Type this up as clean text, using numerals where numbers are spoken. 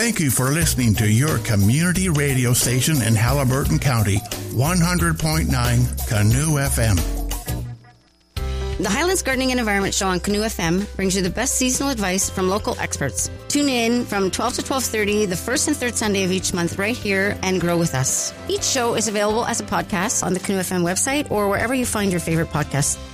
Thank you for listening to your community radio station in Haliburton County, 100.9 Canoe FM. The Highlands Gardening and Environment Show on Canoe FM brings you the best seasonal advice from local experts. Tune in from 12 to 12:30 the first and third Sunday of each month right here and grow with us. Each show is available as a podcast on the Canoe FM website or wherever you find your favorite podcasts.